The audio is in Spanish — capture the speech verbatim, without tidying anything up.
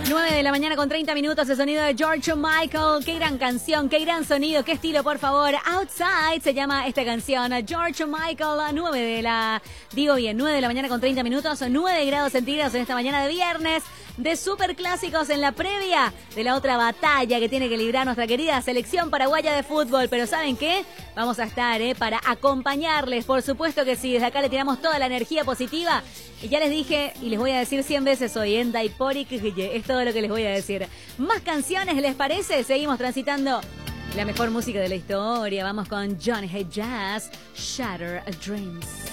nueve de la mañana con treinta minutos, el sonido de George Michael. Qué gran canción, qué gran sonido, qué estilo, por favor. Outside se llama esta canción. George Michael, a nueve de la... Digo bien, nueve de la mañana con treinta minutos, nueve grados centígrados en esta mañana de viernes. De superclásicos en la previa de la otra batalla que tiene que librar nuestra querida selección paraguaya de fútbol. Pero ¿saben qué? Vamos a estar eh, para acompañarles, por supuesto que sí. Desde acá le tiramos toda la energía positiva. Y ya les dije, y les voy a decir cien veces hoy, en Daiporic, es todo lo que les voy a decir. Más canciones, ¿les parece? Seguimos transitando la mejor música de la historia. Vamos con Johnny Hey Jazz, Shatter Dreams.